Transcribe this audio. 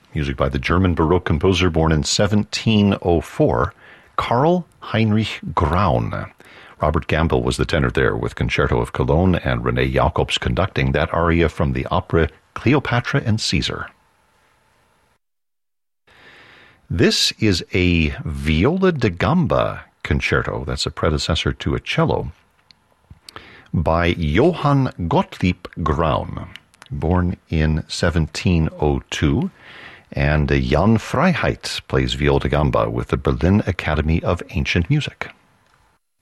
music by the German Baroque composer born in 1704, Karl Heinrich Graun. Robert Gamble was the tenor there with Concerto of Cologne and René Jacobs conducting that aria from the opera Cleopatra and Caesar. This is a viola da gamba concerto, that's a predecessor to a cello, by Johann Gottlieb Graun, born in 1702, and Jan Freiheit plays viola da gamba with the Berlin Academy of Ancient Music.